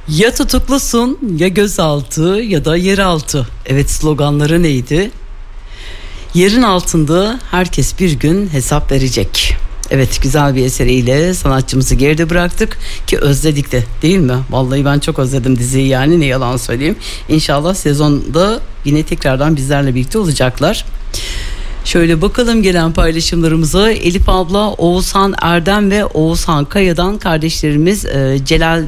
Ya tutuklusun, ya gözaltı, ya da yeraltı. Evet, sloganları neydi? Yerin altında herkes bir gün hesap verecek. Evet, güzel bir eseriyle sanatçımızı geride bıraktık ki özledik de, değil mi? Vallahi ben çok özledim diziyi, yani ne yalan söyleyeyim. İnşallah sezonda yine tekrardan bizlerle birlikte olacaklar. Şöyle bakalım gelen paylaşımlarımıza. Elif abla, Oğuzhan Erdem ve Oğuzhan Kaya'dan kardeşlerimiz Celal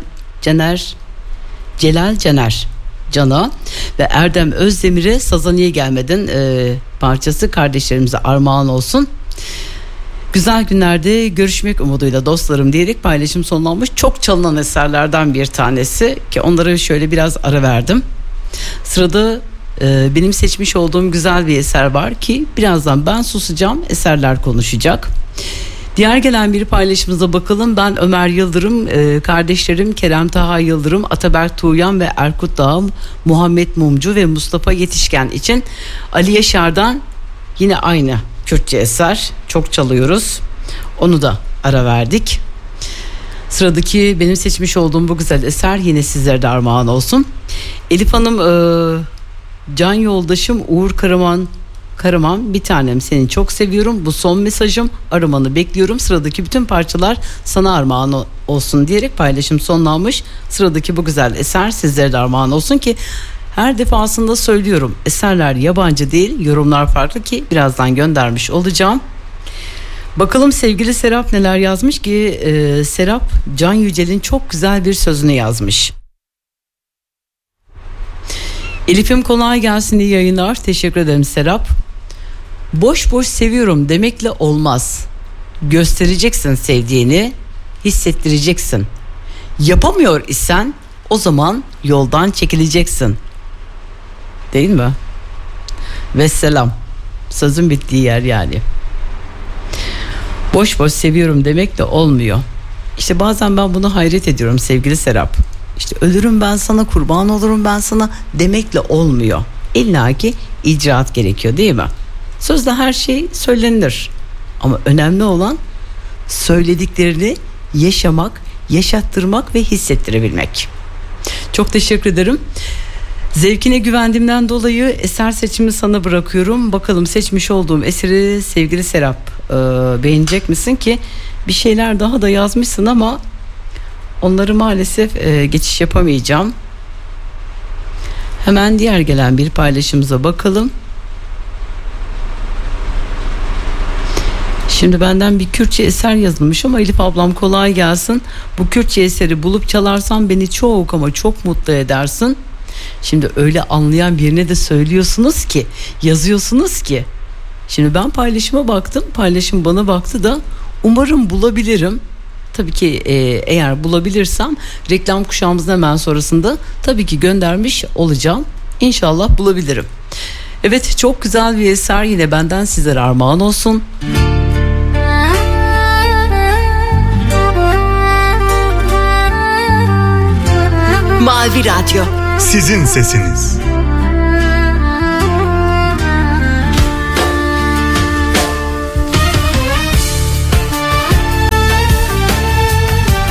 Caner Can'a ve Erdem Özdemir'e Saza Niye Gelmedin parçası kardeşlerimize armağan olsun. Güzel günlerde görüşmek umuduyla dostlarım diyerek paylaşım sonlanmış. Çok çalınan eserlerden bir tanesi ki onlara şöyle biraz ara verdim. Sırada benim seçmiş olduğum güzel bir eser var ki birazdan ben susacağım, eserler konuşacak. Diğer gelen bir paylaşımıza bakalım. Ben Ömer Yıldırım, kardeşlerim Kerem Taha Yıldırım, Ataberk Tuğyan ve Erkut Dağ, Muhammed Mumcu ve Mustafa Yetişken için Ali Yaşar'dan yine aynı Kürtçe eser. Çok çalıyoruz. Onu da ara verdik. Sıradaki benim seçmiş olduğum bu güzel eser yine sizlere de armağan olsun. Elif Hanım, can yoldaşım Uğur Karaman, bir tanem seni çok seviyorum. Bu son mesajım, aramanı bekliyorum. Sıradaki bütün parçalar sana armağan olsun diyerek paylaşım sonlanmış. Sıradaki bu güzel eser sizlere de armağan olsun ki her defasında söylüyorum, eserler yabancı değil, yorumlar farklı ki birazdan göndermiş olacağım. Bakalım sevgili Serap neler yazmış ki Serap Can Yücel'in çok güzel bir sözünü yazmış. Elif'im kolay gelsin, iyi yayınlar. Teşekkür ederim Serap. Boş boş seviyorum demekle olmaz. Göstereceksin sevdiğini, hissettireceksin. Yapamıyor isen o zaman yoldan çekileceksin. Değil mi? Vesselam. Sözün bittiği yer yani. Boş boş seviyorum demek de olmuyor. İşte bazen ben bunu hayret ediyorum sevgili Serap. İşte ölürüm ben sana, kurban olurum ben sana demekle olmuyor. İlla ki icraat gerekiyor, değil mi? Sözle her şey söylenir. Ama önemli olan söylediklerini yaşamak, yaşattırmak ve hissettirebilmek. Çok teşekkür ederim. Zevkine güvendiğimden dolayı eser seçimi sana bırakıyorum. Bakalım seçmiş olduğum eseri sevgili Serap beğenecek misin ki bir şeyler daha da yazmışsın ama onları maalesef geçiş yapamayacağım. Hemen diğer gelen bir paylaşımıza bakalım. Şimdi benden bir Kürtçe eser yazılmış ama Elif ablam kolay gelsin. Bu Kürtçe eseri bulup çalarsan beni çok ama çok mutlu edersin. Şimdi öyle anlayan birine de söylüyorsunuz ki, yazıyorsunuz ki. Şimdi ben paylaşıma baktım, paylaşım bana baktı da umarım bulabilirim. Tabii ki eğer bulabilirsem reklam kuşağımızın hemen sonrasında tabii ki göndermiş olacağım. İnşallah bulabilirim. Evet, çok güzel bir eser yine benden sizlere armağan olsun. Mavi Radyo. Sizin sesiniz.